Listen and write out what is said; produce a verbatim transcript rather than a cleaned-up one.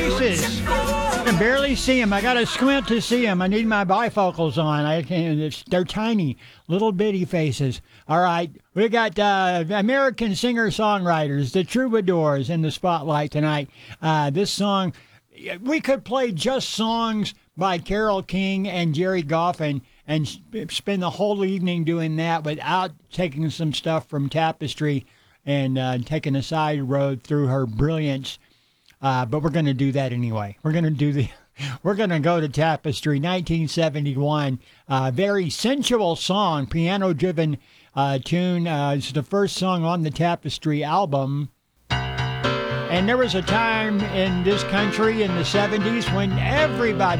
faces. I can barely see them. I got to squint to see them. I need my bifocals on. I can't. It's, they're tiny, little bitty faces. All right, we got uh, American singer-songwriters, the Troubadours, in the spotlight tonight. Uh, this song, we could play just songs by Carole King and Jerry Goffin and spend the whole evening doing that without taking some stuff from Tapestry and uh, taking a side road through her brilliance. Uh, but we're going to do that anyway. We're going to do the. We're going to go to Tapestry, nineteen seventy-one. Uh, very sensual song, piano-driven uh, tune. Uh, it's the first song on the Tapestry album. And there was a time in this country in the seventies when everybody